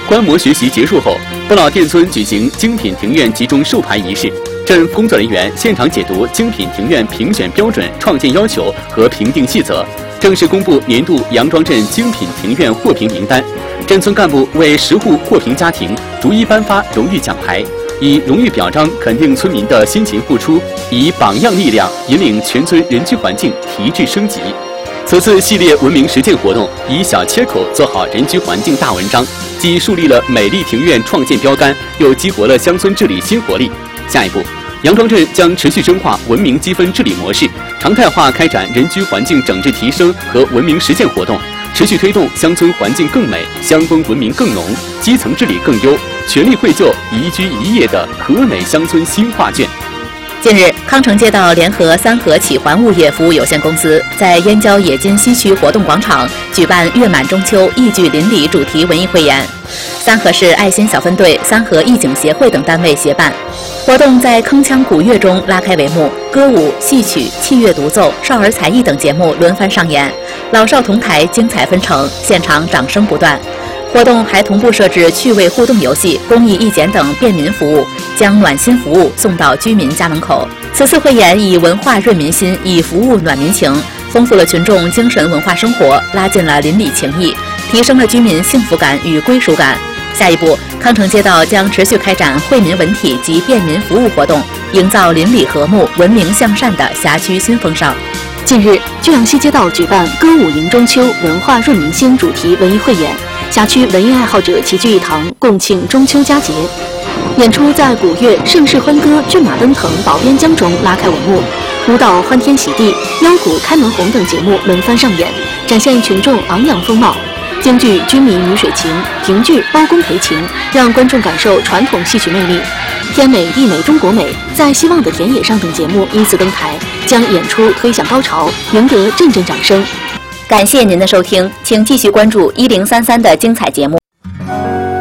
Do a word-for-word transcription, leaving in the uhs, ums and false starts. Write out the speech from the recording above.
观摩学习结束后，不老店村举行精品庭院集中授牌仪式，镇工作人员现场解读精品庭院评选标准、创建要求和评定细则，正式公布年度杨庄镇精品庭院获评名单。镇村干部为十户获评家庭逐一颁发荣誉奖牌，以荣誉表彰肯定村民的辛勤付出，以榜样力量引领全村人居环境提质升级。此次系列文明实践活动以小切口做好人居环境大文章，既树立了美丽庭院创建标杆，又激活了乡村治理新活力。下一步，杨庄镇将持续深化文明积分治理模式，常态化开展人居环境整治提升和文明实践活动，持续推动乡村环境更美、乡风文明更浓、基层治理更优，全力绘就宜居宜业的和美乡村新画卷。 近日，康城街道联合三河启环物业服务有限公司在燕郊冶金西区活动广场举办月满中秋艺聚邻里主题文艺汇演，三河市爱心小分队、三河艺景协会等单位协办。活动在铿锵古乐中拉开帷幕，歌舞、戏曲、器乐独奏、少儿才艺等节目轮番上演，老少同台，精彩纷呈，现场掌声不断。活动还同步设置趣味互动游戏、公益义剪等便民服务，将暖心服务送到居民家门口。此次汇演以文化润民心，以服务暖民情，丰富了群众精神文化生活，拉近了邻里情谊，提升了居民幸福感与归属感。下一步，康城街道将持续开展惠民文体及便民服务活动，营造邻里和睦、文明向善的辖区新风尚。 近日，居阳西街道举办歌舞迎中秋、文化润民心主题文艺汇演，辖区文艺爱好者齐聚一堂，共庆中秋佳节。演出在古乐、盛世欢歌、骏马奔腾、宝边江中拉开帷幕，舞蹈欢天喜地、腰鼓开门红等节目轮番上演，展现群众昂扬风貌。京剧军民鱼水情、评剧包公赔情，让观众感受传统戏曲魅力。天美、地美、中国美、在希望的田野上等节目依次登台，将演出推向高潮，赢得阵阵掌声。 感谢您的收听，请继续关注一零三三的精彩节目。